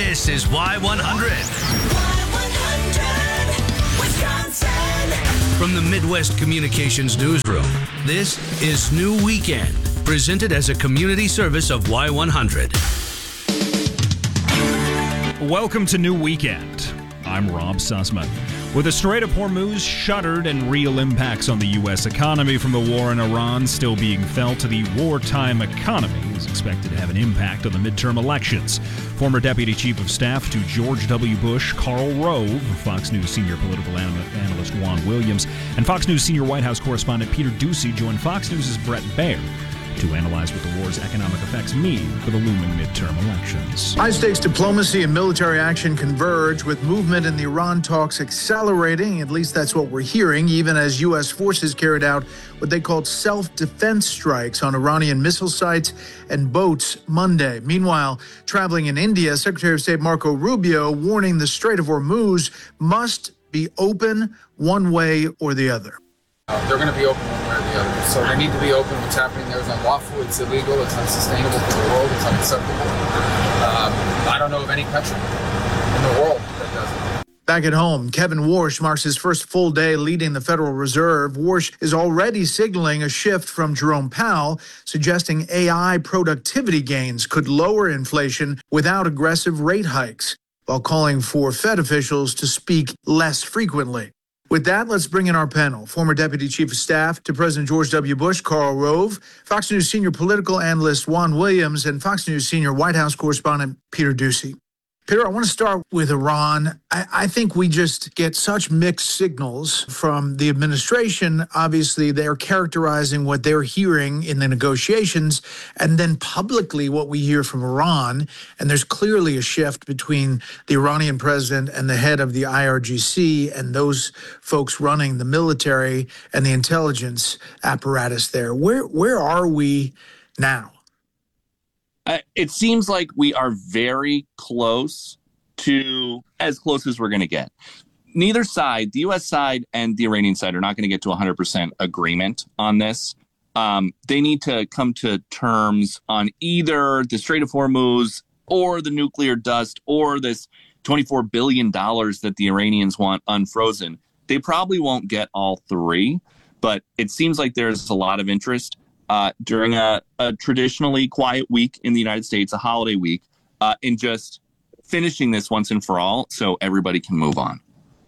This is Y100. Y100, Wisconsin. From the Midwest Communications Newsroom, this is New Weekend, presented as a community service of Y100. Welcome to New Weekend. I'm Rob Sussman. With the Strait of Hormuz shuttered and real impacts on the U.S. economy from the war in Iran still being felt, the wartime economy is expected to have an impact on the midterm elections. Former Deputy Chief of Staff to George W. Bush, Karl Rove, Fox News senior political analyst Juan Williams, and Fox News senior White House correspondent Peter Doocy joined Fox News' Bret Baier to analyze what the war's economic effects mean for the looming midterm elections. High-stakes diplomacy and military action converge, with movement in the Iran talks accelerating. At least that's what we're hearing, even as U.S. forces carried out what they called self-defense strikes on Iranian missile sites and boats Monday. Meanwhile, traveling in India, Secretary of State Marco Rubio warning the Strait of Hormuz must be open one way or the other. They're going to be open one way or the other. So they need to be open. What's happening there is unlawful, it's illegal, it's unsustainable for the world, it's unacceptable. I don't know of any country in the world that does it. Back at home, Kevin Warsh marks his first full day leading the Federal Reserve. Warsh is already signaling a shift from Jerome Powell, suggesting AI productivity gains could lower inflation without aggressive rate hikes, while calling for Fed officials to speak less frequently. With that, let's bring in our panel. Former Deputy Chief of Staff to President George W. Bush, Karl Rove, Fox News senior political analyst Juan Williams, and Fox News senior White House correspondent Peter Doocy. Peter, I want to start with Iran. I think we just get such mixed signals from the administration. Obviously, they're characterizing what they're hearing in the negotiations, and then publicly what we hear from Iran. And there's clearly a shift between the Iranian president and the head of the IRGC and those folks running the military and the intelligence apparatus there. Where are we now? It seems like we are very close to as close as we're going to get. Neither side, the U.S. side and the Iranian side, are not going to get to 100% agreement on this. They need to come to terms on either the Strait of Hormuz or the nuclear dust or this $24 billion that the Iranians want unfrozen. They probably won't get all three, but it seems like there's a lot of interest. During a traditionally quiet week in the United States, a holiday week, in just finishing this once and for all so everybody can move on.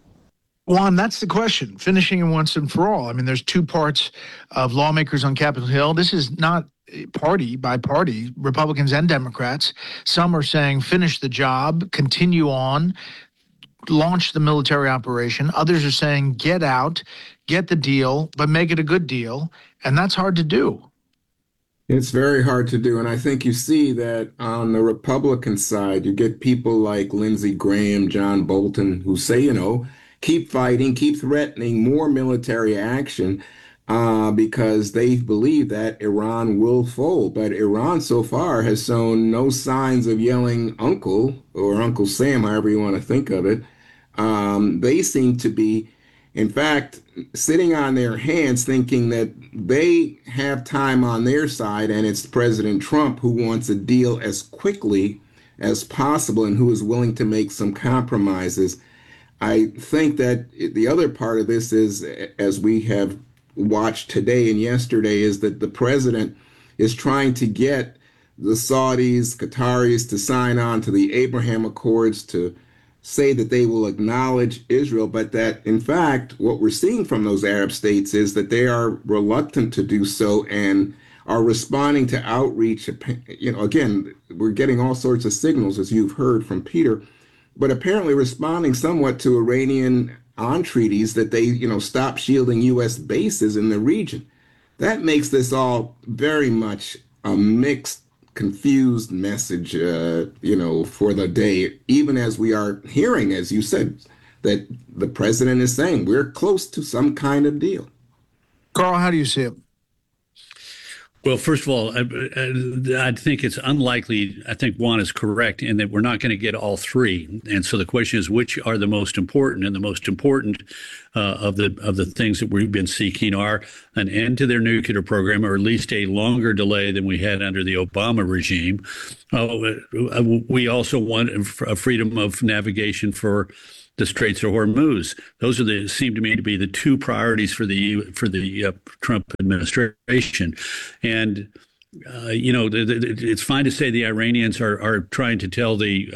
Juan, that's the question, finishing it once and for all. I mean, there's two parts of lawmakers on Capitol Hill. This is not party by party, Republicans and Democrats. Some are saying finish the job, continue on, launch the military operation. Others are saying get out, get the deal, but make it a good deal. And that's hard to do. It's very hard to do. And I think you see that on the Republican side, you get people like Lindsey Graham, John Bolton, who say, keep fighting, keep threatening more military action because they believe that Iran will fold. But Iran so far has shown no signs of yelling uncle or Uncle Sam, however you want to think of it. They seem to be, in fact, sitting on their hands thinking that they have time on their side, and it's President Trump who wants a deal as quickly as possible and who is willing to make some compromises. I think that the other part of this is, as we have watched today and yesterday, is that the president is trying to get the Saudis, Qataris to sign on to the Abraham Accords, to say that they will acknowledge Israel, but that, in fact, what we're seeing from those Arab states is that they are reluctant to do so and are responding to outreach. Again, we're getting all sorts of signals, as you've heard from Peter, but apparently responding somewhat to Iranian entreaties that they, stop shielding U.S. bases in the region. That makes this all very much a mixed, confused message, for the day, even as we are hearing, as you said, that the president is saying we're close to some kind of deal. Karl, how do you see it? Well, first of all, I think it's unlikely. I think Juan is correct in that we're not going to get all three, and so the question is, which are the most important? And the most important of the things that we've been seeking are an end to their nuclear program, or at least a longer delay than we had under the Obama regime. We also want a freedom of navigation for the Straits of Hormuz. Those seem to me to be the two priorities for the Trump administration. And it's fine to say the Iranians are trying to tell the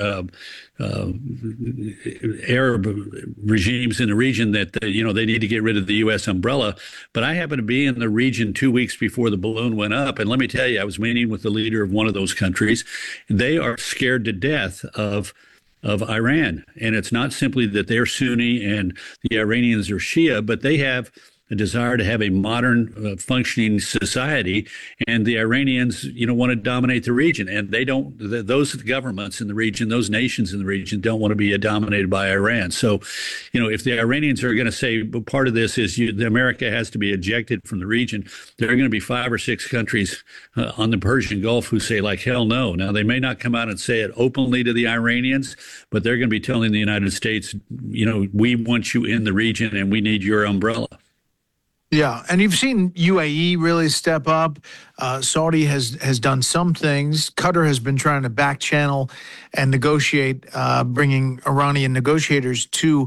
Arab regimes in the region that they need to get rid of the U.S. umbrella. But I happened to be in the region 2 weeks before the balloon went up, and let me tell you, I was meeting with the leader of one of those countries. They are scared to death of Iran. And it's not simply that they're Sunni and the Iranians are Shia, but they have a desire to have a modern functioning society. And the Iranians, want to dominate the region. And they don't, those governments in the region, those nations in the region don't want to be dominated by Iran. So, if the Iranians are going to say part of this is America has to be ejected from the region, there are going to be 5 or 6 countries on the Persian Gulf who say, like, hell no. Now, they may not come out and say it openly to the Iranians, but they're going to be telling the United States, we want you in the region and we need your umbrella. Yeah, and you've seen UAE really step up. Saudi has done some things. Qatar has been trying to back channel and negotiate, bringing Iranian negotiators to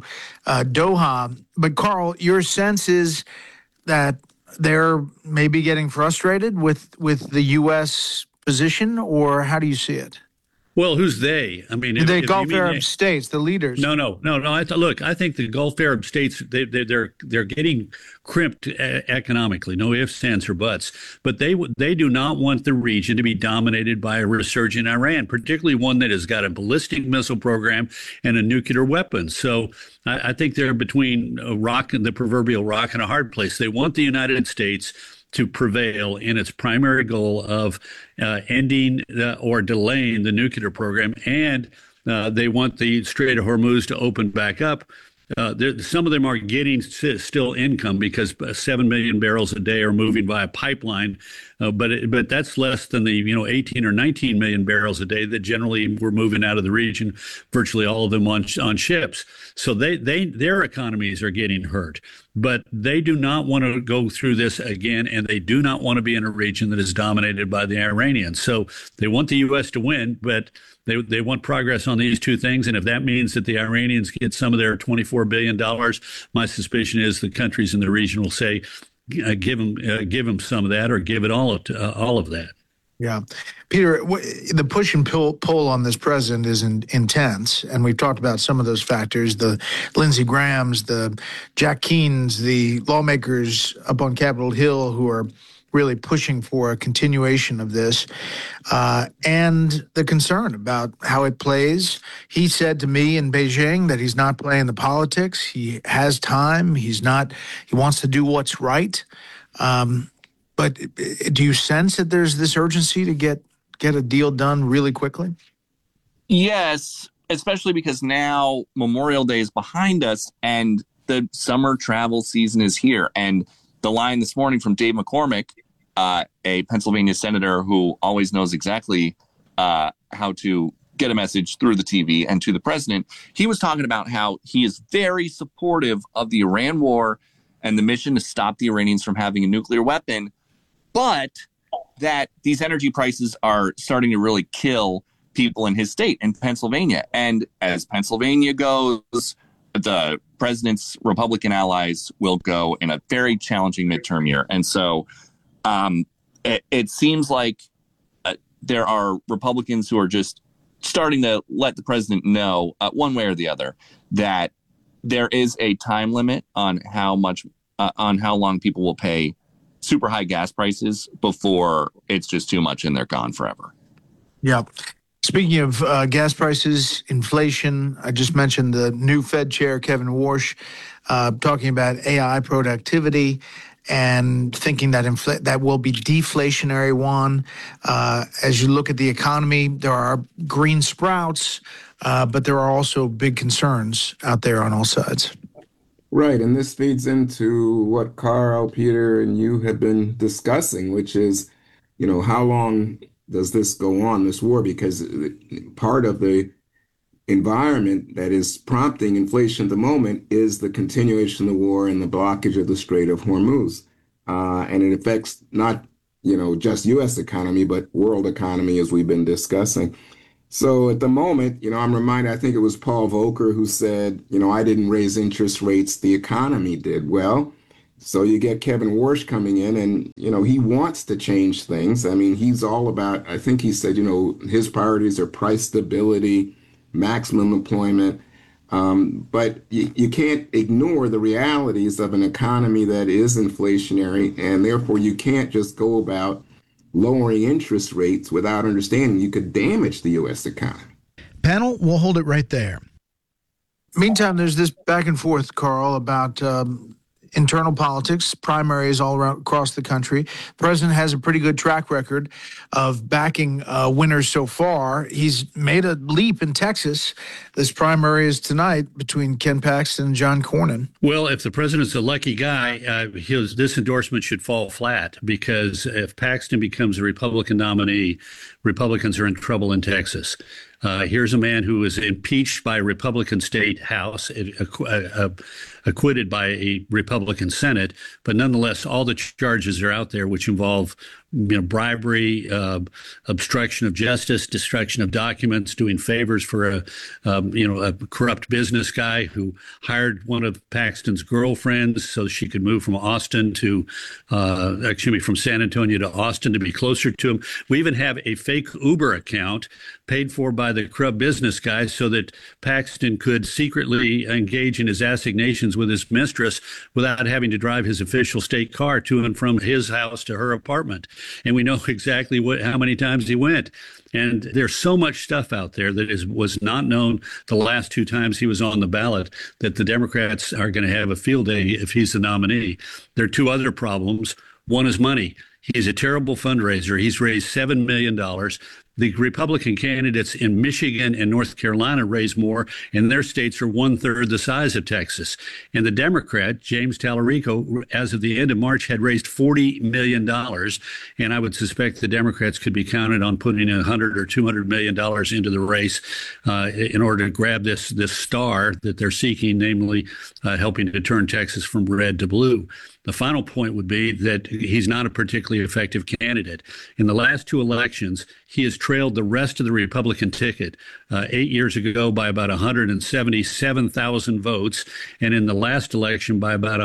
Doha. But Carl, your sense is that they're maybe getting frustrated with the U.S. position, or how do you see it? Well, who's they? I mean, the Gulf Arab states, the leaders. No. I think the Gulf Arab states they're getting crimped economically. No ifs, ands, or buts. But they do not want the region to be dominated by a resurgent Iran, particularly one that has got a ballistic missile program and a nuclear weapon. So I think they're between the proverbial rock and a hard place. They want the United States to prevail in its primary goal of ending or delaying the nuclear program, and they want the Strait of Hormuz to open back up. Some of them are getting still income because 7 million barrels a day are moving via pipeline, but that's less than the 18 or 19 million barrels a day that generally were moving out of the region, virtually all of them on ships. So their economies are getting hurt, but they do not want to go through this again, and they do not want to be in a region that is dominated by the Iranians. So they want the U.S. to win, but they want progress on these two things. And if that means that the Iranians get some of their $24 billion, my suspicion is the countries in the region will say, give them some of that, or give it all of that. Yeah. Peter, the push and pull on this president is intense, and we've talked about some of those factors, the Lindsey Grahams, the Jack Keanes, the lawmakers up on Capitol Hill who are really pushing for a continuation of this, and the concern about how it plays. He said to me in Beijing that he's not playing the politics. He has time. He wants to do what's right. But do you sense that there's this urgency to get a deal done really quickly? Yes, especially because now Memorial Day is behind us and the summer travel season is here. And the line this morning from Dave McCormick, a Pennsylvania senator who always knows exactly how to get a message through the TV and to the president, he was talking about how he is very supportive of the Iran war and the mission to stop the Iranians from having a nuclear weapon, but that these energy prices are starting to really kill people in his state, in Pennsylvania. And as Pennsylvania goes, the president's Republican allies will go in a very challenging midterm year. And so it seems like there are Republicans who are just starting to let the president know one way or the other that there is a time limit on how long people will pay super high gas prices before it's just too much and they're gone forever. Yeah. Speaking of gas prices, inflation, I just mentioned the new Fed chair, Kevin Warsh, talking about AI productivity and thinking that that will be deflationary, Juan. As you look at the economy, there are green sprouts, but there are also big concerns out there on all sides. Right, and this feeds into what Carl, Peter, and you have been discussing, which is how long does this go on, this war? Because part of the environment that is prompting inflation at the moment is the continuation of the war and the blockage of the Strait of Hormuz. And it affects not, just U.S. economy, but world economy, as we've been discussing. So at the moment, I'm reminded, I think it was Paul Volcker who said, I didn't raise interest rates, the economy did. Well, so you get Kevin Warsh coming in and, he wants to change things. I mean, he's all about, I think he said, his priorities are price stability, maximum employment. But you can't ignore the realities of an economy that is inflationary, and therefore you can't just go about lowering interest rates without understanding you could damage the U.S. economy. Panel, we'll hold it right there. Meantime, there's this back and forth, Carl, about internal politics, primaries all around across the country. The president has a pretty good track record of backing winners so far. He's made a leap in Texas. This primary is tonight between Ken Paxton and John Cornyn. Well, if the president's a lucky guy, this endorsement should fall flat, because if Paxton becomes a Republican nominee, Republicans are in trouble in Texas. Here's a man who was impeached by a Republican state house, acquitted by a Republican Senate, but nonetheless, all the charges are out there, which involve bribery, obstruction of justice, destruction of documents, doing favors for a corrupt business guy who hired one of Paxton's girlfriends so she could move from from San Antonio to Austin to be closer to him. We even have a fake Uber account paid for by the corrupt business guy so that Paxton could secretly engage in his assignations with his mistress without having to drive his official state car to and from his house to her apartment. And we know exactly how many times he went. And there's so much stuff out there that was not known the last two times he was on the ballot that the Democrats are going to have a field day if he's the nominee. There are two other problems. One is money. He's a terrible fundraiser. He's raised $7 million. The Republican candidates in Michigan and North Carolina raise more, and their states are 1/3 the size of Texas. And the Democrat, James Tallarico, as of the end of March, had raised $40 million. And I would suspect the Democrats could be counted on putting $100 or $200 million into the race in order to grab this star that they're seeking, namely helping to turn Texas from red to blue. The final point would be that he's not a particularly effective candidate. In the last two elections, he has trailed the rest of the Republican ticket 8 years ago by about 177,000 votes, and in the last election by about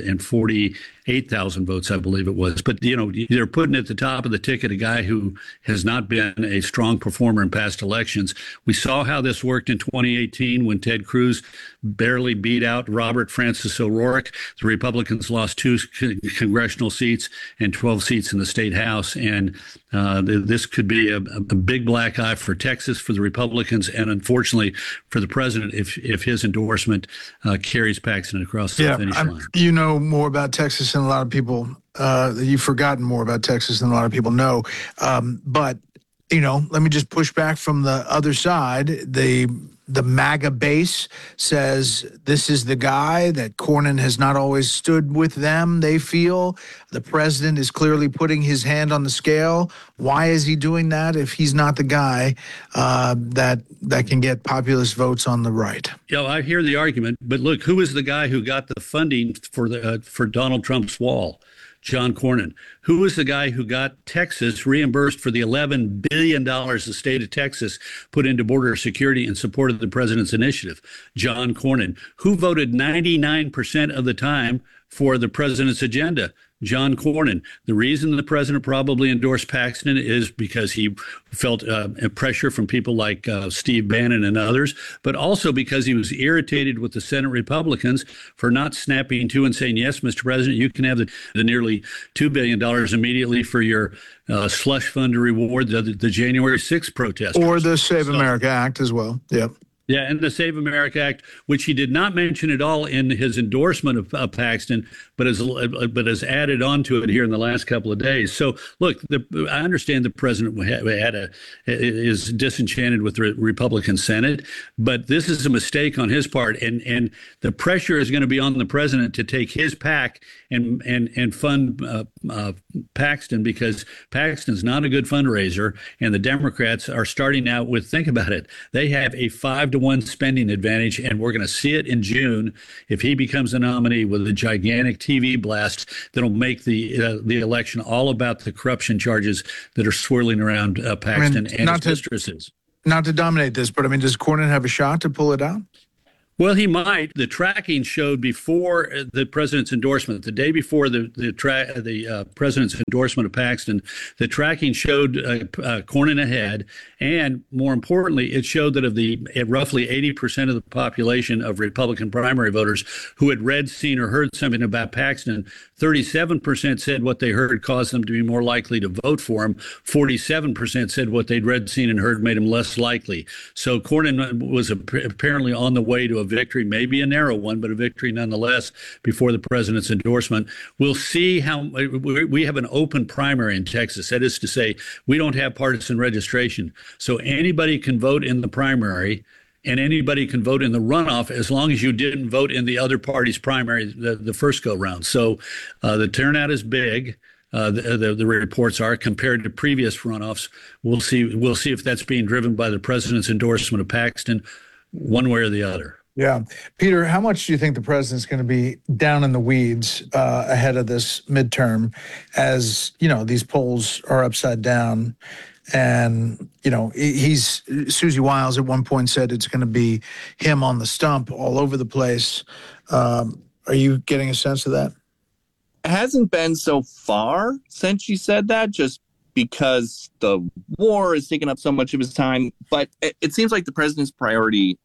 148,000 votes, I believe it was. But, they're putting at the top of the ticket a guy who has not been a strong performer in past elections. We saw how this worked in 2018 when Ted Cruz barely beat out Robert Francis O'Rourke. The Republicans lost 2 congressional seats and 12 seats in the state house. And this could be a big black eye for Texas, for the Republicans, and unfortunately for the president if his endorsement carries Paxton across the finish line. You know more about Texas than a lot of people. You've forgotten more about Texas than a lot of people know. But let me just push back from the other side. The MAGA base says this is the guy, that Cornyn has not always stood with them, they feel. The president is clearly putting his hand on the scale. Why is he doing that if he's not the guy that can get populist votes on the right? I hear the argument, but look, who is the guy who got the funding for Donald Trump's wall? John Cornyn. Who was the guy who got Texas reimbursed for the $11 billion the state of Texas put into border security in support of the president's initiative? John Cornyn. Who voted 99% of the time for the president's agenda? John Cornyn. The reason the president probably endorsed Paxton is because he felt pressure from people like Steve Bannon and others, but also because he was irritated with the Senate Republicans for not snapping to and saying, yes, Mr. President, you can have the nearly $2 billion immediately for your slush fund to reward the January 6th protesters. Or the Save America Act as well. Yep. Yeah, and the Save America Act, which he did not mention at all in his endorsement of Paxton, but has added on to it here in the last couple of days. So, look, I understand the president is disenchanted with the Republican Senate, but this is a mistake on his part, and the pressure is going to be on the president to take his pack and fund Paxton, because Paxton's not a good fundraiser, and the Democrats are starting out with, think about it, they have a 5-to-1 spending advantage, and we're going to see it in June if he becomes a nominee with a gigantic TV blast that'll make the election all about the corruption charges that are swirling around Paxton and his mistresses. Not to dominate this, but does Cornyn have a shot to pull it out? Well, he might. The tracking showed before the president's endorsement, the day before the president's endorsement of Paxton, the tracking showed Cornyn ahead. And more importantly, it showed that of the roughly 80% of the population of Republican primary voters who had read, seen, or heard something about Paxton, 37% said what they heard caused them to be more likely to vote for him. 47% said what they'd read, seen, and heard made him less likely. So Cornyn was apparently on the way to a victory, maybe a narrow one, but a victory nonetheless before the president's endorsement. We'll see how we have an open primary in Texas. That is to say, we don't have partisan registration. So anybody can vote in the primary and anybody can vote in the runoff as long as you didn't vote in the other party's primary the first go round. So the turnout is big. The reports are compared to previous runoffs. We'll see if that's being driven by the president's endorsement of Paxton one way or the other. Yeah. Peter, how much do you think the president's going to be down in the weeds ahead of this midterm as, these polls are upside down? And, Susie Wiles at one point said it's going to be him on the stump all over the place. Are you getting a sense of that? It hasn't been so far since she said that, just because the war is taking up so much of his time. But it seems like the president's priority,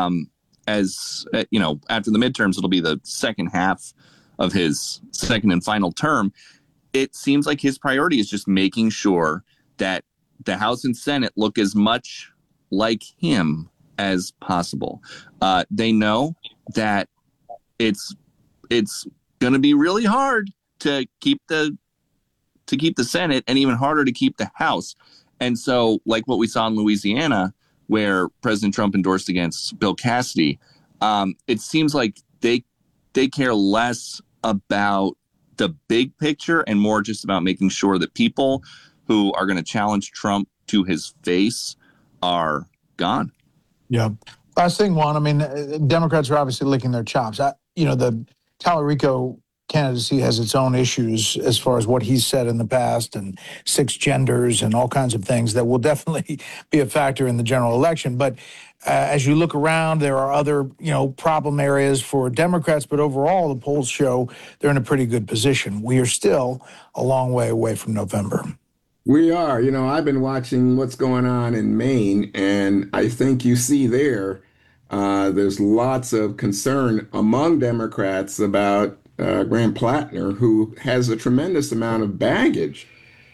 as after the midterms, it'll be the second half of his second and final term. It seems like his priority is just making sure that the House and Senate look as much like him as possible. They know that it's going to be really hard to keep the Senate, and even harder to keep the House. And so, like what we saw in Louisiana, where President Trump endorsed against Bill Cassidy, it seems like they care less about the big picture and more just about making sure that people who are going to challenge Trump to his face are gone. Yeah. Last thing, Juan, Democrats are obviously licking their chops. The Tallarico candidacy has its own issues as far as what he's said in the past and 6 genders and all kinds of things that will definitely be a factor in the general election. But as you look around, there are other, problem areas for Democrats. But overall, the polls show they're in a pretty good position. We are still a long way away from November. We are. I've been watching what's going on in Maine, and I think you see there's lots of concern among Democrats about Graham Plattner, who has a tremendous amount of baggage.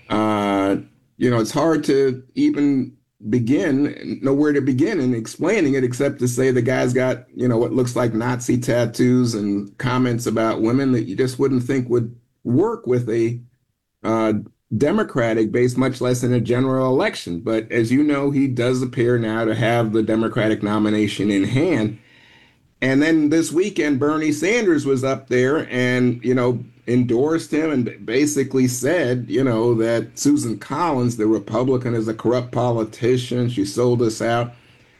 It's hard to even know where to begin in explaining it, except to say the guy's got, what looks like Nazi tattoos and comments about women that you just wouldn't think would work with a Democratic base, much less in a general election. But as you know, he does appear now to have the Democratic nomination in hand. And then this weekend, Bernie Sanders was up there and, endorsed him and basically said, that Susan Collins, the Republican, is a corrupt politician. She sold us out.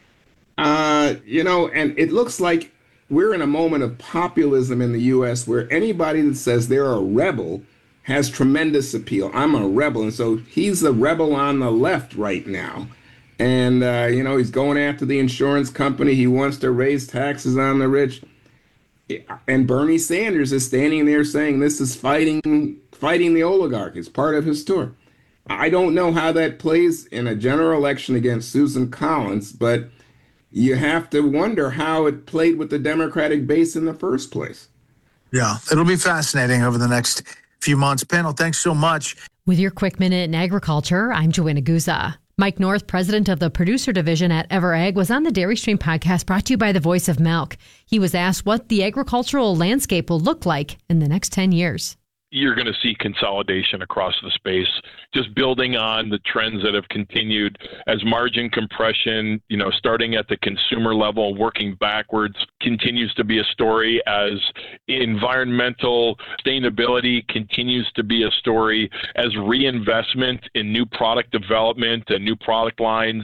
And it looks like we're in a moment of populism in the U.S. where anybody that says they're a rebel has tremendous appeal. I'm a rebel. And so he's a rebel on the left right now. And, he's going after the insurance company. He wants to raise taxes on the rich. And Bernie Sanders is standing there saying this is fighting the oligarch. It's part of his tour. I don't know how that plays in a general election against Susan Collins, but you have to wonder how it played with the Democratic base in the first place. Yeah, it'll be fascinating over the next few months. Panel, thanks so much. With your quick minute in agriculture, I'm Joanna Guza. Mike North, president of the producer division at EverAg, was on the Dairy Stream podcast brought to you by the Voice of Milk. He was asked what the agricultural landscape will look like in the next 10 years. you're going to see consolidation across the space, just building on the trends that have continued as margin compression, starting at the consumer level, working backwards, continues to be a story, as environmental sustainability continues to be a story, as reinvestment in new product development and new product lines.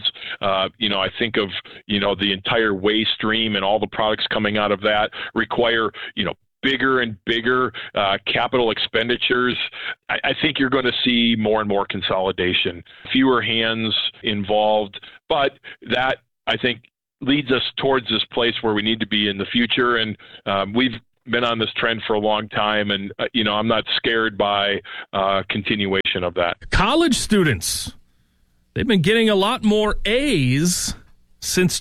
I think of, the entire waste stream and all the products coming out of that require, bigger and bigger capital expenditures. I think you're going to see more and more consolidation, fewer hands involved, but that, I think, leads us towards this place where we need to be in the future. And we've been on this trend for a long time, and I'm not scared by continuation of that. College students, they've been getting a lot more A's since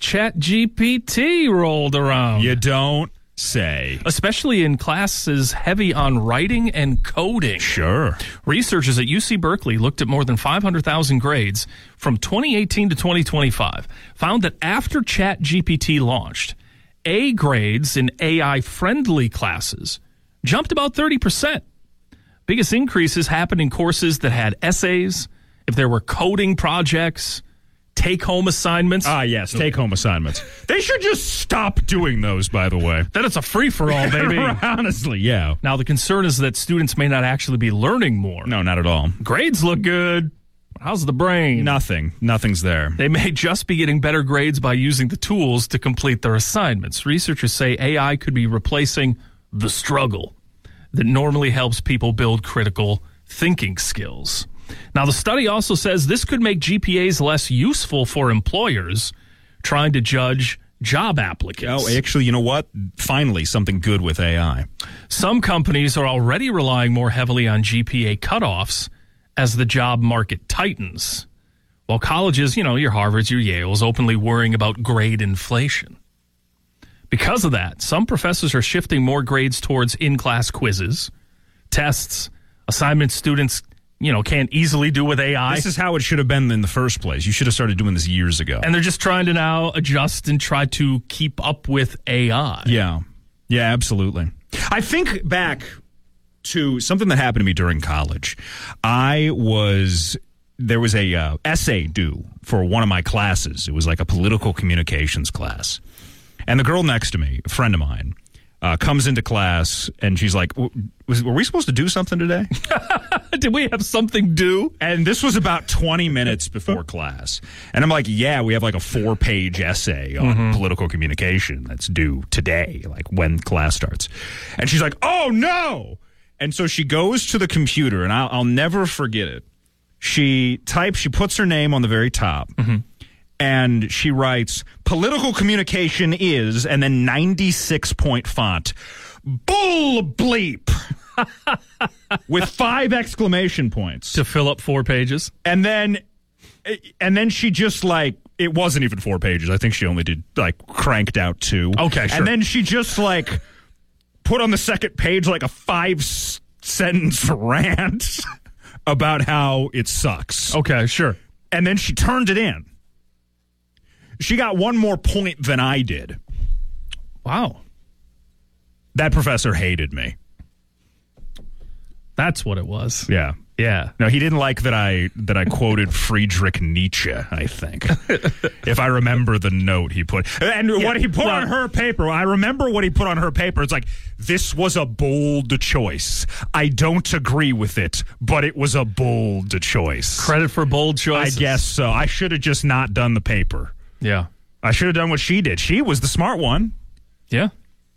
ChatGPT rolled around. You don't say. Especially in classes heavy on writing and coding. Sure. Researchers at UC Berkeley looked at more than 500,000 grades from 2018 to 2025, found that after ChatGPT launched, A grades in AI-friendly classes jumped about 30%. Biggest increases happened in courses that had essays, if there were coding projects, take-home assignments. Yes, take-home assignments. They should just stop doing those, by the way. Then it's a free-for-all, baby. Honestly, yeah. Now, the concern is that students may not actually be learning more. No, not at all. Grades look good. How's the brain? Nothing's there. They may just be getting better grades by using the tools to complete their assignments. Researchers say AI could be replacing the struggle that normally helps people build critical thinking skills. Now, the study also says this could make GPAs less useful for employers trying to judge job applicants. Oh, actually, you know what? Finally, something good with AI. Some companies are already relying more heavily on GPA cutoffs as the job market tightens, while colleges, your Harvards, your Yales, openly worrying about grade inflation. Because of that, some professors are shifting more grades towards in-class quizzes, tests, assignments students can't easily do with AI. This is how it should have been in the first place. You should have started doing this years ago. And they're just trying to now adjust and try to keep up with AI. Yeah, absolutely. I think back to something that happened to me during college. There was a essay due for one of my classes. It was like a political communications class. And the girl next to me, a friend of mine, comes into class, and she's like, were we supposed to do something today? Did we have something due? And this was about 20 minutes before class. And I'm like, yeah, we have like a 4-page essay on political communication that's due today, like when class starts. And she's like, oh, no. And so she goes to the computer, and I'll never forget it. She puts her name on the very top. And she writes, political communication is, and then 96-point font, bull bleep, with 5 exclamation points. To fill up 4 pages. And then she just it wasn't even 4 pages. I think she only did cranked out 2. Okay, sure. And then she just put on the second page a 5-sentence rant about how it sucks. Okay, sure. And then she turned it in. She got 1 more point than I did. Wow. That professor hated me. That's what it was. Yeah. Yeah. No, he didn't like that I quoted Friedrich Nietzsche, I think. If I remember the note he put. And what he put on her paper, I remember what he put on her paper. It's like, this was a bold choice. I don't agree with it, but it was a bold choice. Credit for bold choices. I guess so. I should have just not done the paper. Yeah. I should have done what she did. She was the smart one. Yeah.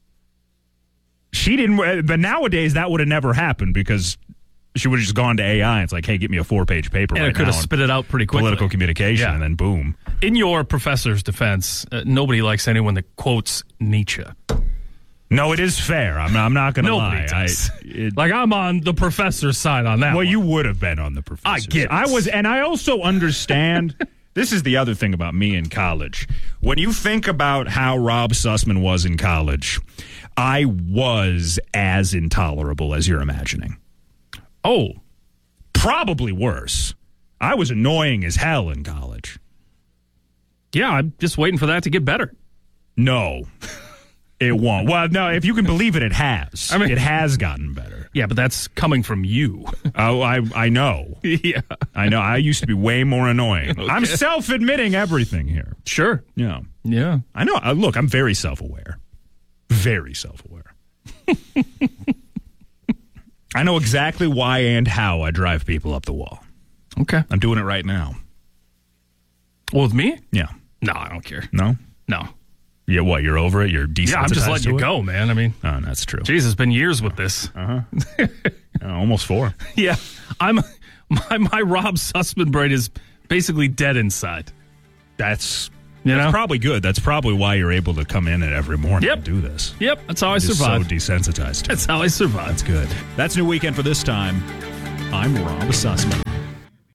She didn't, but nowadays that would have never happened because she would have just gone to AI. It's like, hey, get me a 4-page paper and right now. And it could have spit it out pretty quickly. Political communication, and then boom. In your professor's defense, nobody likes anyone that quotes Nietzsche. No, it is fair. I'm not going to lie. Does. I'm on the professor's side on that. Well, one. you would have been on the professor's I get side. And I also understand. This is the other thing about me in college. When you think about how Rob Sussman was in college, I was as intolerable as you're imagining. Oh, probably worse. I was annoying as hell in college. Yeah, I'm just waiting for that to get better. No, it won't. Well, no, if you can believe it, it has. I mean, it has gotten better. aware. Yeah, but that's coming from you. Oh, I know. Yeah. I know. I used to be way more annoying. Okay. I'm self-admitting everything here. Sure. Yeah. Yeah. I know. Look, I'm very self-aware. Very self-aware. I know exactly why and how I drive people up the wall. Okay. I'm doing it right now. Well, with me? Yeah. No, I don't care. No? No. Yeah, what? You're over it? You're desensitized? Yeah, I'm just letting you go, man. I mean, oh, that's true. Jeez, it's been years with this. Almost 4. Yeah, my Rob Sussman brain is basically dead inside. That's probably good. That's probably why you're able to come in every morning and do this. Yep, that's how I survive. So desensitized. That's how I survive. That's good. That's New Weekend for this time. I'm Rob Sussman.